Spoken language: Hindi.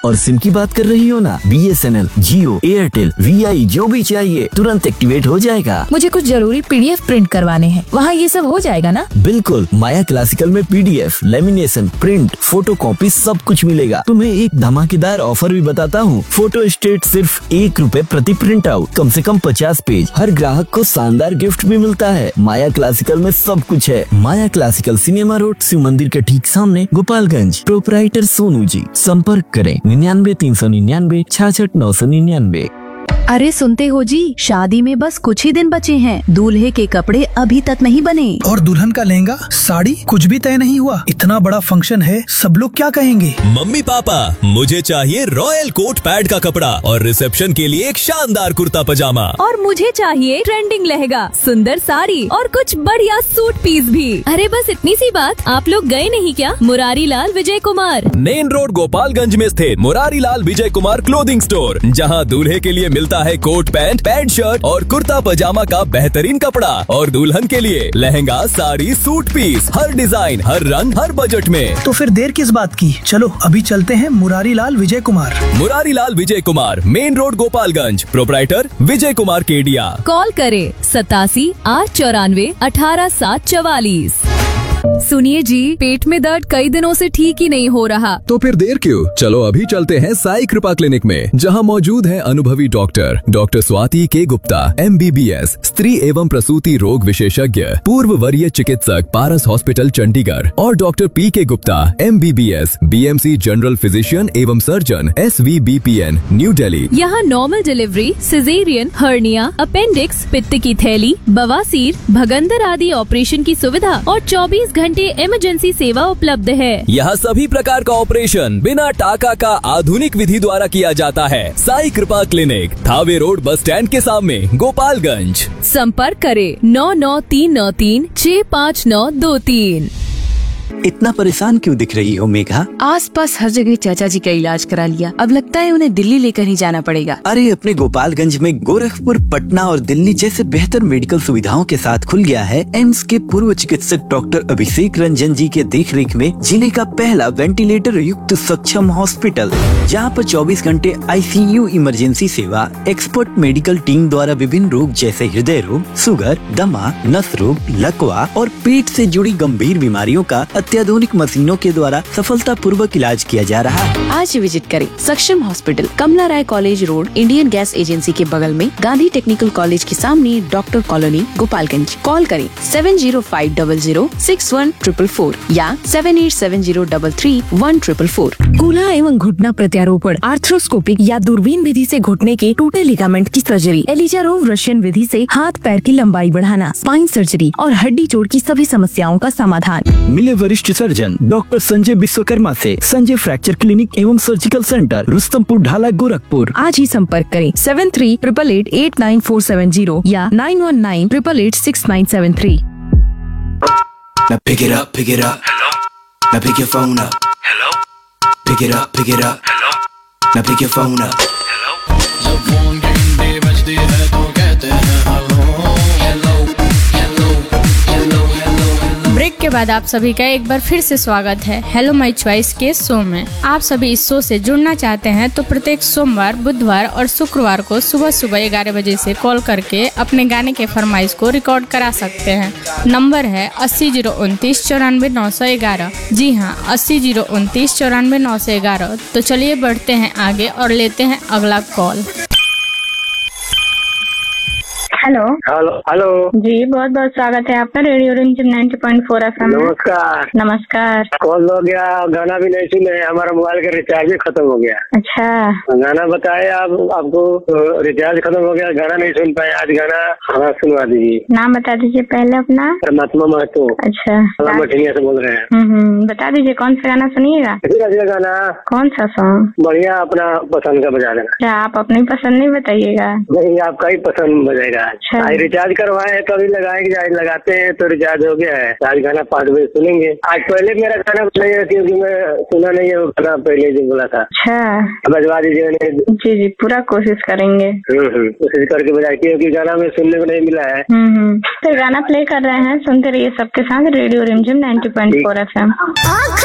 और सिम की बात कर रही हो ना, BSNL, जियो, एयरटेल, VI जो भी चाहिए तुरंत एक्टिवेट हो जाएगा। मुझे कुछ जरूरी PDF प्रिंट करवाने हैं, वहाँ ये सब हो जाएगा ना? बिल्कुल, माया क्लासिकल में PDF, lamination, print, photo copy सब कुछ मिलेगा। तुम्हें एक धमाकेदार ऑफर भी बताता हूँ। फोटो स्टेट सिर्फ ₹1 प्रति प्रिंट आउट, कम से कम 50 पेज। हर ग्राहक को शानदार गिफ्ट भी मिलता है। माया क्लासिकल में सब कुछ है। माया क्लासिकल, सिनेमा रोड, शिव मंदिर के ठीक सामने, गोपालगंज। प्रोपराइटर सोनू जी। संपर्क करें 99 399 66 999। अरे सुनते हो जी, शादी में बस कुछ ही दिन बचे हैं। दूल्हे के कपड़े अभी तक नहीं बने और दुल्हन का लहंगा, साड़ी कुछ भी तय नहीं हुआ। इतना बड़ा फंक्शन है, सब लोग क्या कहेंगे? मम्मी पापा, मुझे चाहिए रॉयल कोट पैड का कपड़ा और रिसेप्शन के लिए एक शानदार कुर्ता पजामा। और मुझे चाहिए ट्रेंडिंग लहंगा, सुंदर साड़ी और कुछ बढ़िया सूट पीस भी। अरे बस इतनी सी बात, आप लोग गए नहीं क्या मुरारी लाल विजय कुमार? मेन रोड गोपालगंज में स्थित मुरारी लाल विजय कुमार क्लोथिंग स्टोर, जहां दूल्हे के लिए मिलता है कोट पैंट, पैंट शर्ट और कुर्ता पजामा का बेहतरीन कपड़ा और दुल्हन के लिए लहंगा, साड़ी, सूट पीस, हर डिजाइन, हर रंग, हर बजट में। तो फिर देर किस बात की, चलो अभी चलते हैं Murari Lal Vijay Kumar. Murari Lal Vijay Kumar, main road Gopalganj. Proprietor Vijay Kumar Kedia. Call करे 87 894 18 744। सुनिए जी, पेट में दर्द कई दिनों से ठीक ही नहीं हो रहा। तो फिर देर क्यों, चलो अभी चलते हैं साई कृपा क्लिनिक में, जहां मौजूद है अनुभवी डॉक्टर स्वाति के गुप्ता, MBBS, स्त्री एवं प्रसूति रोग विशेषज्ञ, पूर्व वरीय चिकित्सक, पारस हॉस्पिटल चंडीगढ़, और doctor PK Gupta, MBBS, BMC general physician एवं सर्जन, SVBPN, न्यू दिल्ली। यहाँ normal delivery, caesarean, hernia, appendix, पित्त की थैली, बवासीर, भगंदर आदि ऑपरेशन की सुविधा और 24 घंटे इमरजेंसी सेवा उपलब्ध है। यहाँ सभी प्रकार का ऑपरेशन बिना टाका का आधुनिक विधि द्वारा किया जाता है। साई कृपा clinic, Thawe road bus stand के सामने, गोपालगंज। संपर्क करें 9939365923। इतना परेशान क्यों दिख रही हो मेघा? आसपास हर जगह चाचा जी का इलाज करा लिया, अब लगता है उन्हें दिल्ली लेकर ही जाना पड़ेगा। अरे अपने गोपालगंज में गोरखपुर, पटना और दिल्ली जैसे बेहतर मेडिकल सुविधाओं के साथ खुल गया है एम्स के पूर्व चिकित्सक डॉक्टर अभिषेक रंजन जी के देखरेख में जिले का पहला वेंटिलेटर युक्त सक्षम हॉस्पिटल, जहां पर 24 घंटे ICU इमरजेंसी सेवा, एक्सपर्ट मेडिकल टीम द्वारा विभिन्न रोग जैसे हृदय रोग, शुगर, दमा, नस रोग, लकवा और पेट से जुड़ी गंभीर बीमारियों का अत्याधुनिक मशीनों के द्वारा सफलता पूर्वक इलाज किया जा रहा है। आज विजिट करें सक्षम हॉस्पिटल, कमला राय college road, Indian gas agency के बगल में, गांधी टेक्निकल कॉलेज के सामने, डॉक्टर कॉलोनी, गोपालगंज। कॉल करें 7050061444 या 7870331444। कूल्हा एवं घुटना प्रत्यारोपण, आर्थ्रोस्कोपिक या दूरबीन विधि से घुटने के टूटे लिगामेंट की सर्जरी, एलिजारोव रशियन विधि से हाथ पैर की लंबाई बढ़ाना, स्पाइन सर्जरी और हड्डी जोड़ की सभी समस्याओं का समाधान। मिले वरिष्ठ सर्जन डॉक्टर संजय विश्वकर्मा से संजय फ्रैक्चर क्लिनिक एवं सर्जिकल सेंटर, रुस्तमपुर ढाला, गोरखपुर। आज ही संपर्क करें 7388889470 या 9198886973। Now pick it up, pick it up. Hello. Now pick your phone up. Hello. Pick it up, pick it up. Hello. Now pick your phone up. Hello. जब फोन घंटी बजती है तो कहते हैं hello hello hello hello hello. Break के बाद आप सभी का एक बार फिर से स्वागत है हेलो माय चॉइस के शो में। आप सभी इस शो से जुड़ना चाहते हैं तो प्रत्येक सोमवार, बुधवार और शुक्रवार को सुबह 11 बजे से कॉल करके अपने गाने के फरमाइश को रिकॉर्ड करा सकते हैं। नंबर है 80 029 94 911। जी हाँ, 80 029 94 911। तो चलिए बढ़ते हैं आगे और लेते हैं अगला कॉल। हेलो हेलो हेलो जी, बहुत बहुत स्वागत है आपका रेडियो रिमझिम 90.4 FM। नमस्कार। नमस्कार। कॉल हो गया, गाना भी नहीं सुने, हमारा मोबाइल का रिचार्ज भी खत्म हो गया। अच्छा, गाना बताए आप, आपको रिचार्ज खत्म हो गया, गाना नहीं सुन पाए, आज गाना हमारा सुनवा दीजिए। नाम बता दीजिए पहले अपना। परमात्मा महतो। अच्छा, मठिया से बोल रहे हैं। बता दीजिए कौन सा गाना सुनिएगा। गाना कौन सा सॉन्ग? बढ़िया, अपना पसंद का बजा देना। क्या आप अपनी पसंद नहीं बताइएगा? नहीं, आपका ही पसंद बजेगा। अच्छा, रिचार्ज करवाए हैं तो अभी लगाएंगे, लगाते हैं तो रिचार्ज हो गया है। आज गाना 5 बजे सुनेंगे। आज पहले मेरा गाना बताइए क्योंकि मैं सुना नहीं है वो गाना पहले जो बोला था। अच्छा, बजवा दीजिए। जी जी, पूरा कोशिश करेंगे। कोशिश करके बजाए क्योंकि गाना में सुनने को नहीं मिला है। तो गाना प्ले कर रहे हैं, सुनते रहिए सबके साथ रेडियो रिमझिम 90.4 FM।